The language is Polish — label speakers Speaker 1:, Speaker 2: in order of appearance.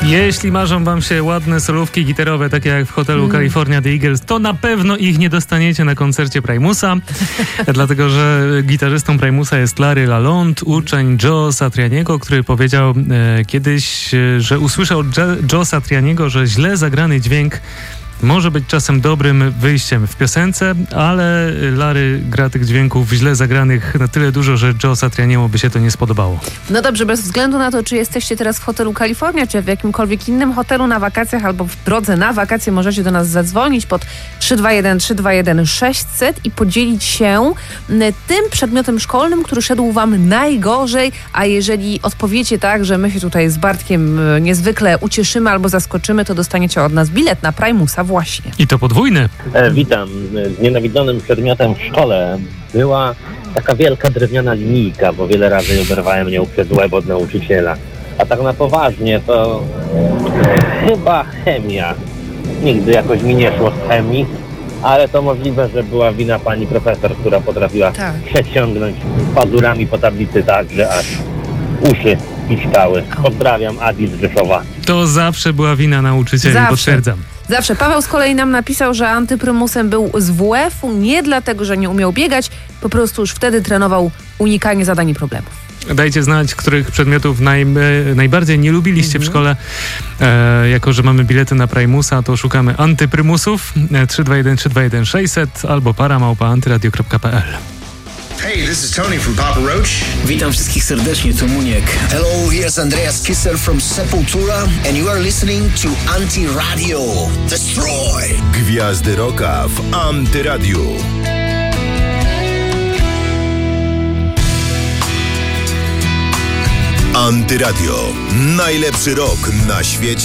Speaker 1: Jeśli marzą wam się ładne solówki gitarowe, takie jak w hotelu California The Eagles, to na pewno ich nie dostaniecie na koncercie Primusa, dlatego że gitarzystą Primusa jest Larry Lalonde, uczeń Joe Satrianiego, który powiedział kiedyś, że usłyszał od Joe Satrianiego, że źle zagrany dźwięk może być czasem dobrym wyjściem w piosence, ale Larry gra tych dźwięków źle zagranych na tyle dużo, że Joe Satrianiemu by się to nie spodobało.
Speaker 2: No dobrze, bez względu na to, czy jesteście teraz w hotelu California, czy w jakimkolwiek innym hotelu na wakacjach albo w drodze na wakacje, możecie do nas zadzwonić pod 321-321-600 i podzielić się tym przedmiotem szkolnym, który szedł wam najgorzej, a jeżeli odpowiecie tak, że my się tutaj z Bartkiem niezwykle ucieszymy albo zaskoczymy, to dostaniecie od nas bilet na Primusa właśnie.
Speaker 1: I to podwójny.
Speaker 3: Witam. Znienawidzonym przedmiotem w szkole była taka wielka drewniana linijka, bo wiele razy oberwałem nią przez łeb od nauczyciela. A tak na poważnie to chyba chemia. Nigdy jakoś mi nie szło z chemii, ale to możliwe, że była wina pani profesor, która potrafiła przeciągnąć pazurami po tablicy tak, że aż uszy piszczały. Pozdrawiam, Adi z Rzeszowa.
Speaker 1: To zawsze była wina nauczycieli, potwierdzam.
Speaker 2: Zawsze. Paweł z kolei nam napisał, że antyprymusem był z WF-u nie dlatego, że nie umiał biegać, po prostu już wtedy trenował unikanie zadań i problemów. Dajcie
Speaker 1: znać, których przedmiotów najbardziej nie lubiliście w szkole. Jako że mamy bilety na Primusa, to szukamy antyprymusów 321-321-600 albo para@antyradio.pl.
Speaker 4: Hey, this is Tony from Papa Roach.
Speaker 5: Witam wszystkich serdecznie, to Muniek.
Speaker 4: Hello, here's Andreas Kisser from Sepultura and you are listening to Antyradio. Destroy!
Speaker 6: Gwiazdy rocka w Antyradiu. Antyradio. Najlepszy rock na świecie.